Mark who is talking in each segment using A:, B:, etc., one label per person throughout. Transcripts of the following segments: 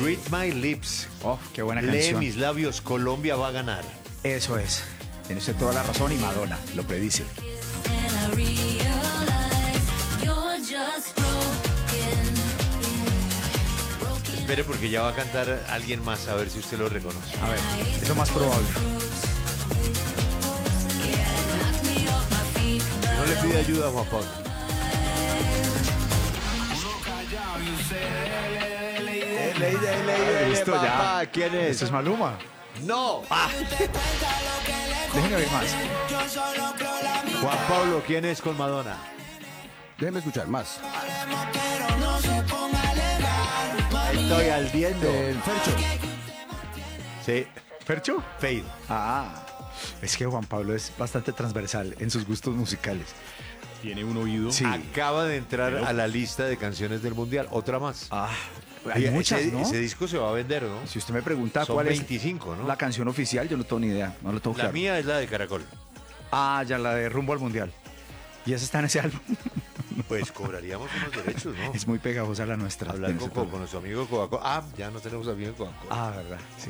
A: Read My Lips.
B: Oh, qué buena
A: Lee
B: canción.
A: mis labios, Colombia va a ganar.
B: Eso es. Tiene usted toda la razón y Madonna lo predice.
A: Espere porque ya va a cantar alguien más, a ver si usted lo reconoce.
B: A ver, es lo más probable.
A: No le pide ayuda a Juan Pablo.
B: Listo, ya.
A: Papá, ¿quién es?
B: Esto es Maluma.
A: ¡No!
B: Déjenme oír más.
A: Juan Pablo, ¿quién es con Madonna?
C: Déjeme escuchar más.
A: Estoy ardiendo.
C: El Fercho.
A: Sí,
B: ¿Fercho?
A: Fade.
B: Ah, es que Juan Pablo es bastante transversal en sus gustos musicales.
D: Tiene un oído.
B: Sí.
A: Acaba de entrar a la lista de canciones del Mundial. Otra más.
B: Ah, hay muchas,
A: ese,
B: ¿no?
A: ese disco se va a vender, ¿no?
B: Si usted me pregunta
A: Son
B: cuál
A: 25,
B: es
A: ¿no?
B: la canción oficial, yo no tengo ni idea. No lo tengo
A: La
B: claro.
A: mía es la de Caracol.
B: Ah, ya la de Rumbo al Mundial. Y esa está en ese álbum.
A: Pues cobraríamos unos derechos, ¿no?
B: Es muy pegajosa la nuestra.
A: Hablar
B: en
A: con,
B: ese programa.
A: con nuestro amigo Coca-Cola. Ah, ya no tenemos amigo Coca-Cola.
B: Ah, verdad, sí.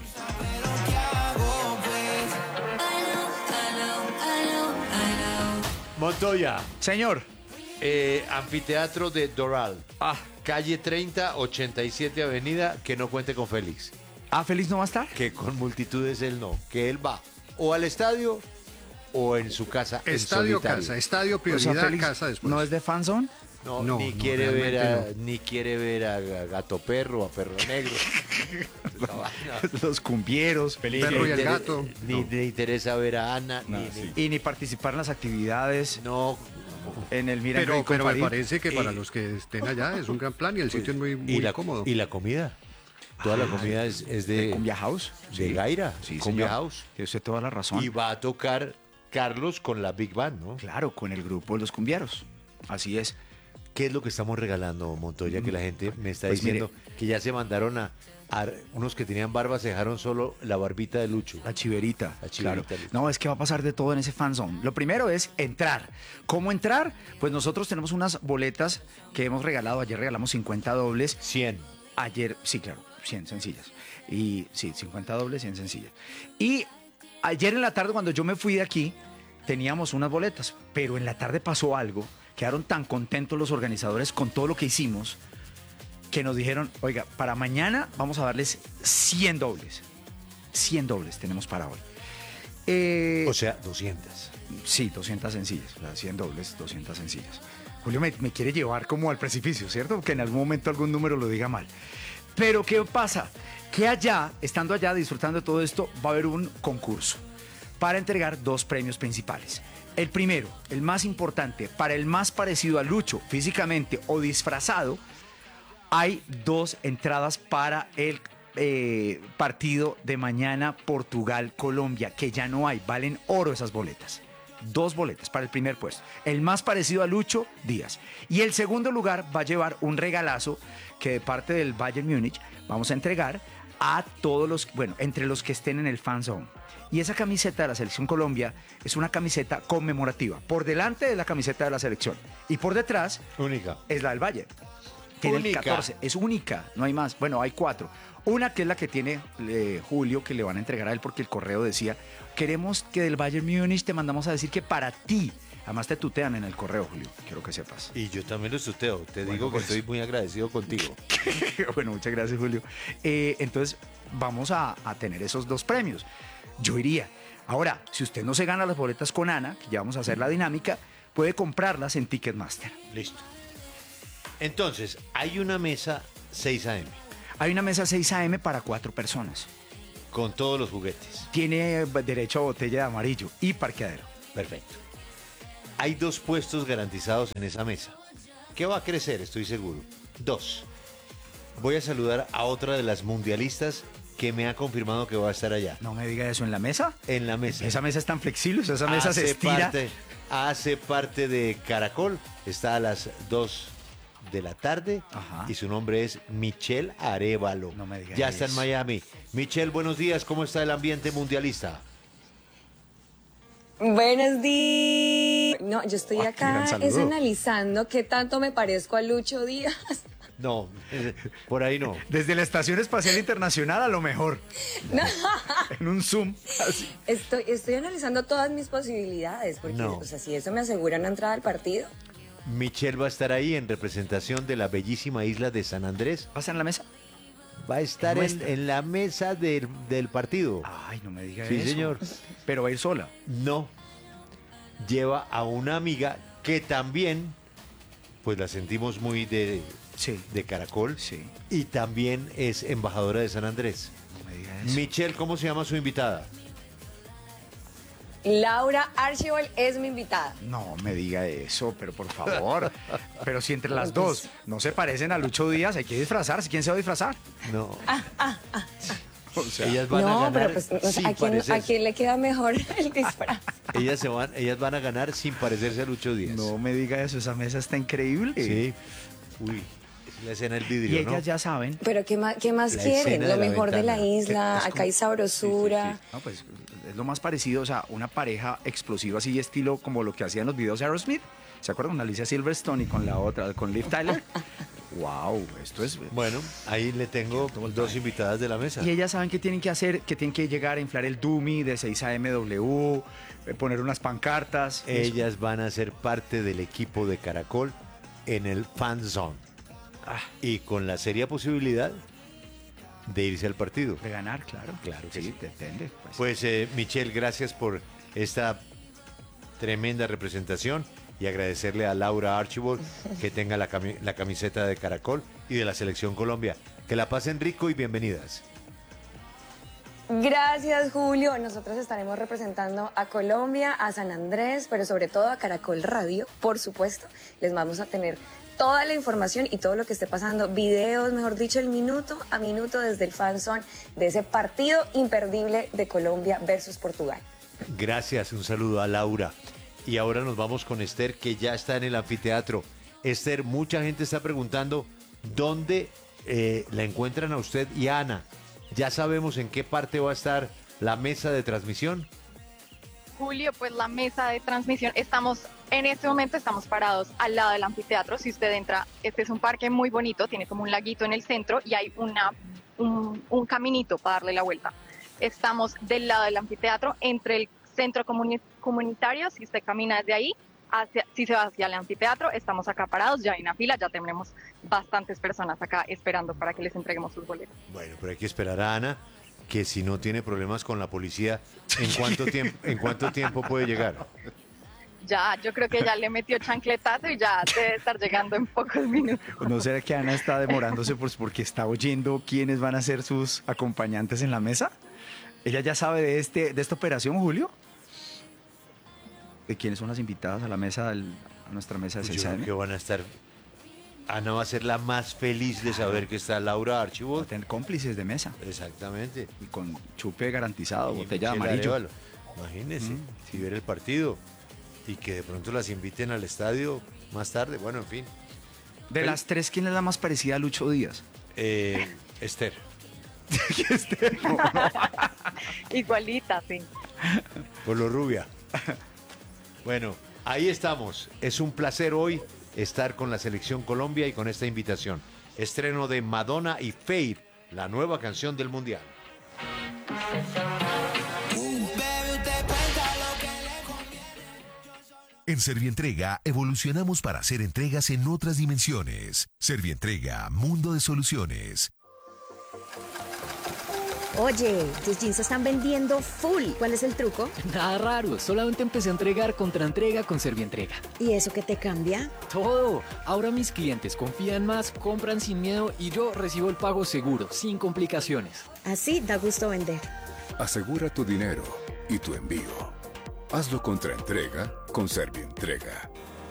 A: Montoya,
B: Señor.
A: anfiteatro de Doral.
B: Ah,
A: Calle 30, 87 Avenida, que no cuente con Félix.
B: ¿Feliz no va a estar?
A: Que con multitudes él no. Que él va o al estadio o en su casa. en
E: Estadio,
A: solitario.
E: casa. Estadio,
B: O sea,
E: prioridad,
B: Félix
E: casa después.
B: ¿no es de fanzone?
A: No,
E: No,
A: ni
E: no,
A: quiere ver
E: realmente
A: ni quiere ver a Gato Perro, a Perro Negro. Esa vaina.
B: Los cumbieros.
E: Perro y el
A: Ni
E: gato.
A: Ni le interesa ver a Ana,
B: Y ni participar en las actividades
A: no.
B: en el Mira
E: Pero me
B: Farid.
E: parece que para los que estén allá es un gran plan y el sitio es muy,
A: y
E: muy
A: la
E: cómodo.
A: y la comida. Toda la comida es de
B: Cumbia House.
A: de Gaira,
B: Sí,
A: Cumbia
B: señor.
A: House.
B: Tiene usted toda la razón.
A: Y va a tocar Carlos con la Big Band, ¿no?
B: Claro, con el grupo de los cumbieros. Así es.
A: ¿Qué es lo que estamos regalando, Montoya? Que la gente me está
B: Pues
A: diciendo que ya se mandaron a unos que tenían barba, se dejaron solo la barbita de Lucho.
B: La chiverita.
A: La chiverita,
B: Claro.
A: listo.
B: No, es que va a pasar de todo en ese fanzone. Lo primero es entrar. ¿Cómo entrar? Pues nosotros tenemos unas boletas que hemos regalado. Ayer regalamos 50 dobles.
A: 100.
B: Ayer, sí, claro, 100 sencillas. Y sí, 50 dobles, 100 sencillas. Y ayer en la tarde, cuando yo me fui de aquí, teníamos unas boletas. Pero en la tarde pasó algo. Quedaron tan contentos los organizadores con todo lo que hicimos que nos dijeron, oiga, para mañana vamos a darles 100 dobles. 100 dobles tenemos para hoy.
A: O sea, 200.
B: Sí, 200 sencillas. O sea, 100 dobles, 200 sencillas. Julio me quiere llevar como al precipicio, ¿cierto? Que en algún momento algún número lo diga mal. Pero ¿qué pasa? Que allá, estando allá, disfrutando de todo esto, va a haber un concurso para entregar dos premios principales. El primero, el más importante, para el más parecido a Lucho físicamente o disfrazado, hay dos entradas para el partido de mañana Portugal-Colombia, que ya no hay, valen oro esas boletas. Dos boletas para el primer puesto. El más parecido a Lucho, Díaz. Y el segundo lugar va a llevar un regalazo que de parte del Bayern Múnich vamos a entregar a todos los, bueno, entre los que estén en el fan zone. Y esa camiseta de la Selección Colombia es una camiseta conmemorativa. Por delante de la camiseta de la selección y por detrás
A: Única.
B: es la del Bayern. Tiene
A: Única.
B: el 14, es única, no hay más. Bueno, hay 4. Una que es la que tiene Julio, que le van a entregar a él porque el correo decía, queremos que del Bayern Múnich te mandamos a decir que para ti. Además te tutean en el correo, Julio, quiero que sepas.
A: Y yo también lo tuteo. Te
B: Bueno,
A: digo que
B: pues.
A: estoy muy agradecido contigo.
B: Bueno, muchas gracias, Julio. Entonces, vamos a tener esos dos premios. Yo iría. Ahora, si usted no se gana las boletas con Ana, que ya vamos a hacer la dinámica, puede comprarlas en Ticketmaster.
A: Listo. Entonces, hay una mesa 6 AM
B: Hay una mesa 6 AM para 4 personas.
A: con todos los juguetes.
B: Tiene derecho a botella de amarillo y parqueadero.
A: Perfecto. Hay 2 puestos garantizados en esa mesa. ¿Qué va a crecer? Estoy seguro. 2. Voy a saludar a otra de las mundialistas que me ha confirmado que va a estar allá.
B: No me diga eso en la mesa.
A: En la mesa.
B: Esa mesa es tan flexible, esa mesa se estira.
A: Hace parte de Caracol. Está a las 2 de la tarde.
B: Ajá.
A: Y su nombre es Michelle Arévalo.
B: No me diga
A: ya está en
B: eso.
A: Miami. Michelle, buenos días. ¿Cómo está el ambiente mundialista?
F: Buenos días. No, yo estoy
B: Ah, qué gran
F: acá
B: saludo.
F: es analizando qué tanto me parezco a Lucho Díaz.
A: No, por ahí no.
B: Desde la Estación Espacial Internacional a lo mejor. En un Zoom. Así.
D: Estoy analizando todas mis posibilidades, porque
A: No.
D: o sea, si eso me asegura una entrada al partido.
A: Michelle va a estar ahí en representación de la bellísima isla de San Andrés.
B: ¿Pasa en la mesa?
A: Va a estar
B: Muestra.
A: en la mesa del partido.
B: Ay, no me diga
A: Sí,
B: eso.
A: señor.
B: Pero va a ir sola.
A: No. Lleva a una amiga que también, pues la sentimos muy de
B: Sí.
A: Caracol.
B: Sí.
A: Y también es embajadora de San Andrés.
B: No me diga eso.
A: Michelle, ¿cómo se llama su invitada?
D: Laura Archibald es mi invitada.
B: No me diga eso, pero por favor. Pero si entre las dos no se parecen a Lucho Díaz, hay que disfrazarse. ¿Quién se va a disfrazar?
A: No.
B: O sea,
A: Ellas van a
D: No,
A: ganar
D: pero pues, o sea,
A: sin
D: ¿a
A: parecerse.
D: quién le queda mejor el disfraz?
A: Ellas van a ganar sin parecerse a Lucho Díaz.
B: no me diga eso, esa mesa está increíble.
A: Sí. Uy, es la escena del
B: Y
A: vidrio,
B: ellas
A: ¿no?
B: ya saben.
D: Pero ¿qué más
A: La
D: quieren?
A: escena
D: Lo
A: de la
D: mejor de la
A: ventana.
D: isla,
B: Es
D: acá
B: como-
D: hay sabrosura.
B: No, pues es lo más parecido, o sea, una pareja explosiva así estilo como lo que hacían los videos de Aerosmith. ¿Se acuerdan? Con Alicia Silverstone y con la otra, con Liv Tyler. Wow, esto es...
A: Bueno, ahí le tengo dos invitadas de la mesa.
B: Y ellas saben qué tienen que hacer, que tienen que llegar a inflar el Dummy de 6 a MW, poner unas pancartas.
A: Ellas van a ser parte del equipo de Caracol en el Fan Zone.
B: Ah,
A: Y con la seria posibilidad de irse al partido.
B: de ganar, claro.
A: Claro que sí.
B: Depende.
A: Pues Michelle, gracias por esta tremenda representación y agradecerle a Laura Archibald que tenga la camiseta de Caracol y de la Selección Colombia. Que la pasen rico y bienvenidas.
D: Gracias, Julio. Nosotros estaremos representando a Colombia, a San Andrés, pero sobre todo a Caracol Radio, por supuesto. Les vamos a tener toda la información y todo lo que esté pasando, videos, mejor dicho, el minuto a minuto desde el fan zone de ese partido imperdible de Colombia versus Portugal.
A: Gracias, un saludo a Laura. Y ahora nos vamos con Esther, que ya está en el anfiteatro. Esther, mucha gente está preguntando dónde la encuentran a usted y a Ana. ¿Ya sabemos en qué parte va a estar la mesa de transmisión?
F: Julio, pues la mesa de transmisión, en este momento estamos parados al lado del anfiteatro. Si usted entra, este es un parque muy bonito, tiene como un laguito en el centro y hay un caminito para darle la vuelta. Estamos del lado del anfiteatro, entre el centro comunitario. Si usted camina desde ahí, si se va hacia el anfiteatro, estamos acá parados, ya hay una fila, ya tenemos bastantes personas acá esperando para que les entreguemos sus boletos.
A: Bueno, pero hay que esperar a Ana, que si no tiene problemas con la policía, ¿en cuánto tiempo puede llegar?
F: Ya, yo creo que ya le metió chancletazo y ya debe estar llegando en pocos minutos.
B: ¿No será que Ana está demorándose porque está oyendo quiénes van a ser sus acompañantes en la mesa? ¿Ella ya sabe de esta operación, Julio? ¿De quiénes son las invitadas a la mesa, a nuestra mesa de
A: Pues
B: 6
A: yo creo
B: a.m.?
A: que van a estar... Ana va a ser la más feliz de saber que está Laura
B: Va a
A: Archibald.
B: tener cómplices de mesa
A: Exactamente.
B: y con chupe garantizado,
A: Y
B: botella de
A: Michelle
B: amarillo.
A: Arévalo. Imagínese, si ver el partido y que de pronto las inviten al estadio más tarde. Bueno, en fin.
B: De las tres, ¿quién es la más parecida a Lucho Díaz?
A: Esther.
F: Igualita, sí.
A: Por lo rubia. Bueno, ahí estamos. Es un placer hoy estar con la Selección Colombia y con esta invitación. Estreno de Madonna y Faith, la nueva canción del Mundial.
G: En Servientrega evolucionamos para hacer entregas en otras dimensiones. Servientrega, mundo de soluciones.
H: Oye, tus jeans se están vendiendo full. ¿Cuál es el truco?
I: Nada raro, solamente empecé a entregar contraentrega con Servientrega.
H: ¿Y eso qué te cambia?
I: Todo. Ahora mis clientes confían más, compran sin miedo y yo recibo el pago seguro, sin complicaciones.
H: Así da gusto vender.
C: Asegura tu dinero y tu envío. Hazlo contra entrega con Servientrega.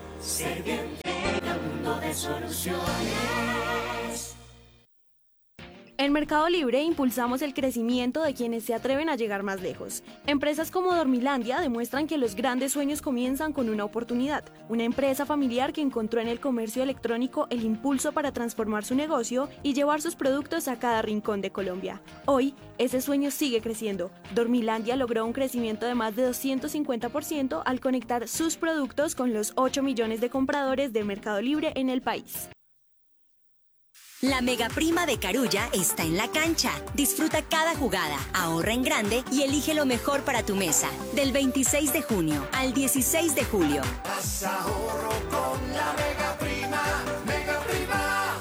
J: En Mercado Libre impulsamos el crecimiento de quienes se atreven a llegar más lejos. Empresas como Dormilandia demuestran que los grandes sueños comienzan con una oportunidad. Una empresa familiar que encontró en el comercio electrónico el impulso para transformar su negocio y llevar sus productos a cada rincón de Colombia. Hoy, ese sueño sigue creciendo. Dormilandia logró un crecimiento de más de 250% al conectar sus productos con los 8 millones de compradores de Mercado Libre en el país.
K: La mega prima de Carulla está en la cancha. Disfruta cada jugada, ahorra en grande y elige lo mejor para tu mesa. Del 26 de junio al 16 de julio.
L: Haz ahorro con la mega prima, mega prima.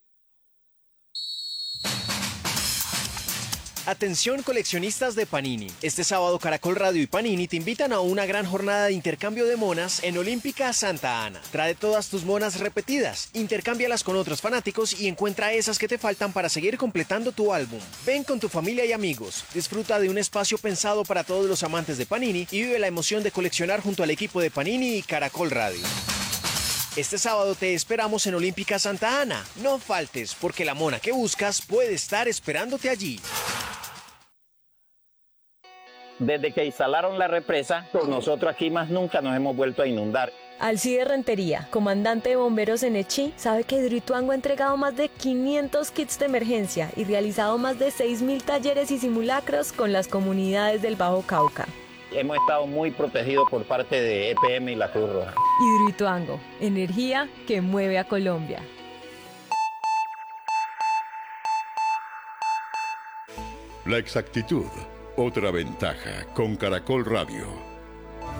M: Atención coleccionistas de Panini. Este sábado Caracol Radio y Panini te invitan a una gran jornada de intercambio de monas en Olímpica Santa Ana. Trae todas tus monas repetidas, intercámbialas con otros fanáticos y encuentra esas que te faltan para seguir completando tu álbum. Ven con tu familia y amigos, disfruta de un espacio pensado para todos los amantes de Panini y vive la emoción de coleccionar junto al equipo de Panini y Caracol Radio. Este sábado te esperamos en Olímpica Santa Ana. No faltes, porque la mona que buscas puede estar esperándote allí.
N: Desde que instalaron la represa, nosotros aquí más nunca nos hemos vuelto a inundar.
O: Alcide Rentería, comandante de bomberos en Echí, sabe que Hidroituango ha entregado más de 500 kits de emergencia y realizado más de 6.000 talleres y simulacros con las comunidades del Bajo Cauca.
N: Hemos estado muy protegidos por parte de EPM y la Cruz Roja.
O: Hidroituango, energía que mueve a Colombia.
C: La exactitud, otra ventaja con Caracol Radio.